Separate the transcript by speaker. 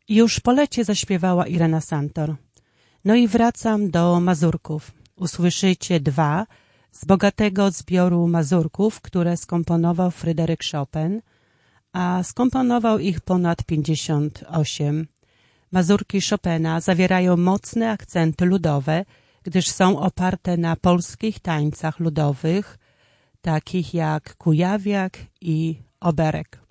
Speaker 1: Już po lecie zaśpiewała Irena Santor. No i wracam do Mazurków. Usłyszycie dwa z bogatego zbioru mazurków, które skomponował Fryderyk Chopin, a skomponował ich ponad 58. Mazurki Chopina zawierają mocne akcenty ludowe, gdyż są oparte na polskich tańcach ludowych, takich jak kujawiak i oberek.